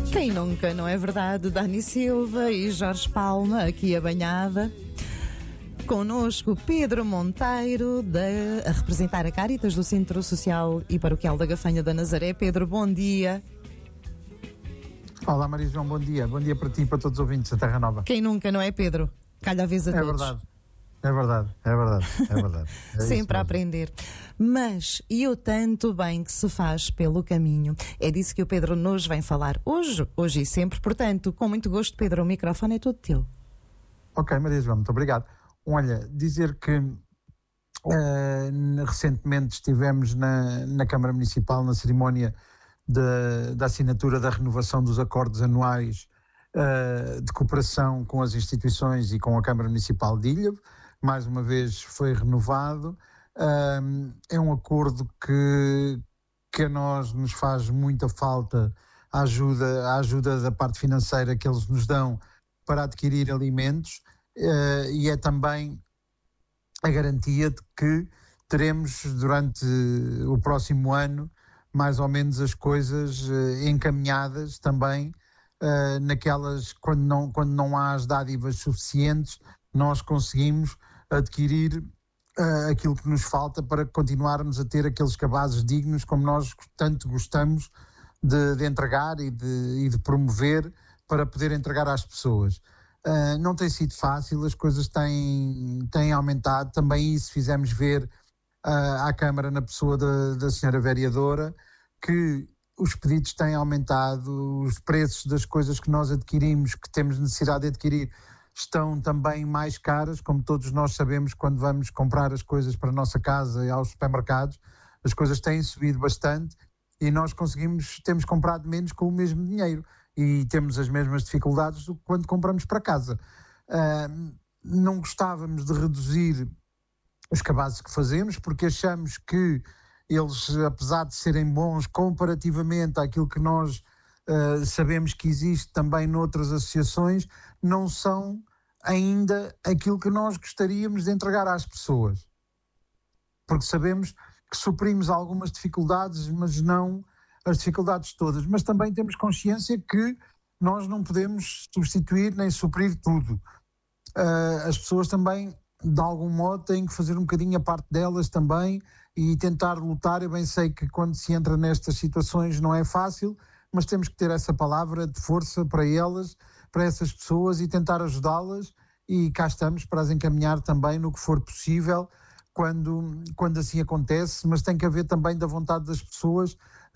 Quem nunca, não é verdade? Dani Silva e Jorge Palma, aqui a banhada. Connosco Pedro Monteiro, a representar a Cáritas do Centro Social e Paroquial da Gafanha da Nazaré. Pedro, bom dia. Olá, Maria João, bom dia. Bom dia para ti e para todos os ouvintes da Terra Nova. Quem nunca, não é, Pedro? Calha a vez a todos. É verdade. É sempre a aprender. Mas, e o tanto bem que se faz pelo caminho? É disso que o Pedro nos vem falar hoje e sempre. Portanto, com muito gosto, Pedro, o microfone é todo teu. Ok, Maria João, muito obrigado. Olha, dizer que recentemente estivemos na Câmara Municipal na cerimónia da assinatura da renovação dos acordos anuais de cooperação com as instituições e com a Câmara Municipal de Ilha. Mais uma vez foi renovado. É um acordo que a nós nos faz muita falta a ajuda da parte financeira que eles nos dão para adquirir alimentos, e é também a garantia de que teremos durante o próximo ano mais ou menos as coisas encaminhadas também, naquelas, quando não há as dádivas suficientes, nós conseguimos adquirir aquilo que nos falta para continuarmos a ter aqueles cabazes dignos como nós tanto gostamos de entregar e de promover para poder entregar às pessoas. Não tem sido fácil, as coisas têm aumentado, também isso fizemos ver à Câmara na pessoa da senhora vereadora, que os pedidos têm aumentado, os preços das coisas que nós adquirimos, que temos necessidade de adquirir, estão também mais caras, como todos nós sabemos quando vamos comprar as coisas para a nossa casa e aos supermercados, as coisas têm subido bastante e nós temos comprado menos com o mesmo dinheiro e temos as mesmas dificuldades do que quando compramos para casa. Não gostávamos de reduzir os cabazes que fazemos, porque achamos que eles, apesar de serem bons comparativamente àquilo que nós sabemos que existe também noutras associações, não são ainda aquilo que nós gostaríamos de entregar às pessoas. Porque sabemos que suprimos algumas dificuldades, mas não as dificuldades todas. Mas também temos consciência que nós não podemos substituir nem suprir tudo. As pessoas também, de algum modo, têm que fazer um bocadinho a parte delas também e tentar lutar. Eu bem sei que quando se entra nestas situações não é fácil, mas temos que ter essa palavra de força para elas, para essas pessoas, e tentar ajudá-las, e cá estamos para as encaminhar também no que for possível, quando assim acontece, mas tem que haver também da vontade das pessoas,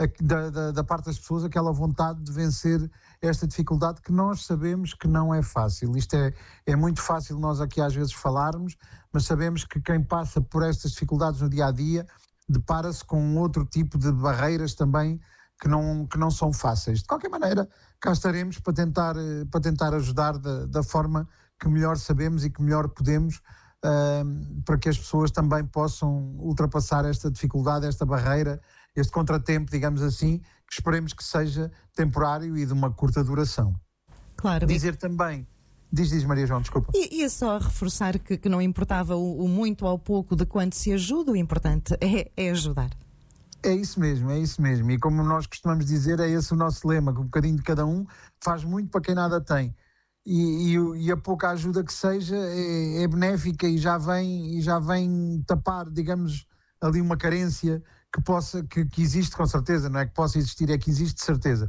da parte das pessoas, aquela vontade de vencer esta dificuldade que nós sabemos que não é fácil. Isto é muito fácil nós aqui às vezes falarmos, mas sabemos que quem passa por estas dificuldades no dia-a-dia depara-se com outro tipo de barreiras também que não são fáceis. De qualquer maneira, cá estaremos para tentar ajudar da forma que melhor sabemos e que melhor podemos, para que as pessoas também possam ultrapassar esta dificuldade, esta barreira, este contratempo, digamos assim, que esperemos que seja temporário e de uma curta duração. Claro. Dizer também... Diz Maria João, desculpa. E é só reforçar que não importava o muito ou pouco de quanto se ajuda, o importante é ajudar. É isso mesmo. E como nós costumamos dizer, é esse o nosso lema, que um bocadinho de cada um faz muito para quem nada tem. E a pouca ajuda que seja é benéfica e já vem tapar, digamos, ali uma carência que existe com certeza, não é que possa existir, é que existe de certeza.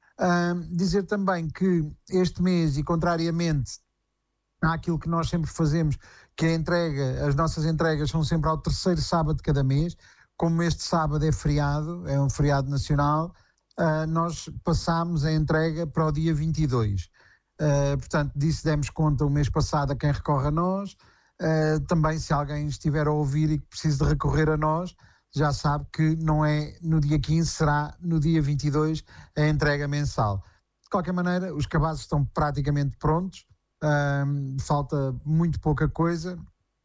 Dizer também que este mês, e contrariamente àquilo que nós sempre fazemos, que as nossas entregas são sempre ao terceiro sábado de cada mês, como este sábado é feriado, é um feriado nacional, nós passámos a entrega para o dia 22. Portanto, disso demos conta o mês passado a quem recorre a nós. Também, se alguém estiver a ouvir e que precise de recorrer a nós, já sabe que não é no dia 15, será no dia 22 a entrega mensal. De qualquer maneira, os cabazes estão praticamente prontos, falta muito pouca coisa.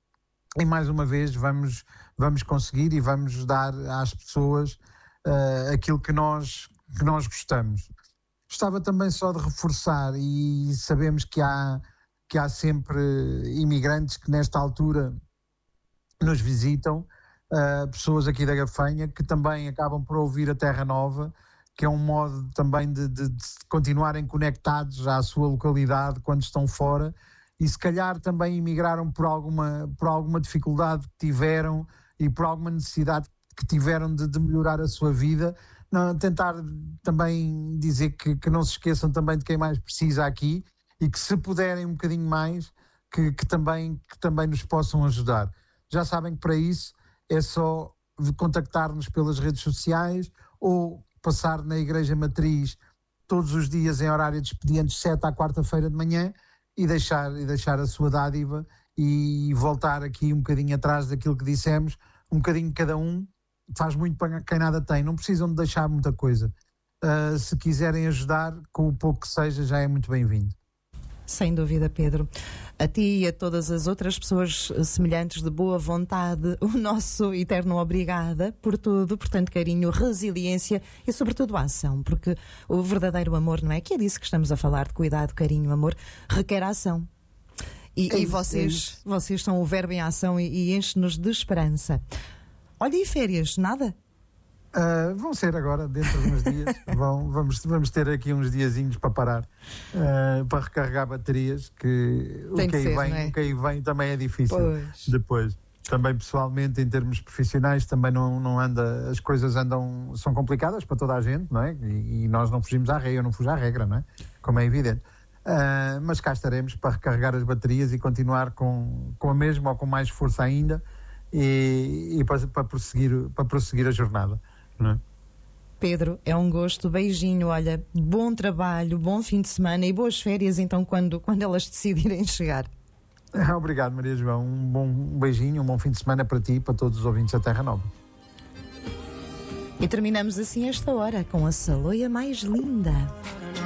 E mais uma vez vamos conseguir e vamos dar às pessoas aquilo que nós gostamos. Gostava também só de reforçar, e sabemos que há sempre imigrantes que nesta altura nos visitam, pessoas aqui da Gafanha que também acabam por ouvir a Terra Nova que é um modo também de continuarem conectados à sua localidade quando estão fora, e se calhar também emigraram por alguma dificuldade que tiveram e por alguma necessidade que tiveram de melhorar a sua vida. Não, tentar também dizer que não se esqueçam também de quem mais precisa aqui, e que se puderem um bocadinho mais, que também nos possam ajudar. Já sabem que para isso é só contactar-nos pelas redes sociais ou passar na Igreja Matriz todos os dias em horário de expedientes 7 à quarta-feira de manhã e deixar a sua dádiva e voltar aqui um bocadinho atrás daquilo que dissemos, um bocadinho cada um, faz muito para quem nada tem, não precisam de deixar muita coisa. Se quiserem ajudar, com o pouco que seja, já é muito bem-vindo. Sem dúvida, Pedro. A ti e a todas as outras pessoas semelhantes de boa vontade, o nosso eterno obrigada por tudo, portanto, carinho, resiliência e, sobretudo, a ação, porque o verdadeiro amor, não é? Que é disso que estamos a falar, de cuidado, carinho, amor, requer ação. E vocês são o verbo em ação e enche-nos de esperança. Olha, e férias, nada? Vão ser agora, dentro de uns dias. Vamos ter aqui uns diazinhos para parar, para recarregar baterias, que o que aí vem também é difícil. Pois. Depois. Também pessoalmente, em termos profissionais, também não anda, as coisas são complicadas para toda a gente, não é? E nós não fugimos à regra, eu não fujo à regra, não é? Como é evidente. Mas cá estaremos para recarregar as baterias e continuar com a mesma ou com mais força ainda, e para prosseguir a jornada. Não é? Pedro, é um gosto, beijinho, olha, bom trabalho, bom fim de semana e boas férias então quando elas decidirem chegar. Obrigado, Maria João, um beijinho, um bom fim de semana para ti e para todos os ouvintes da Terra Nova. E terminamos assim esta hora com a Saloia mais linda.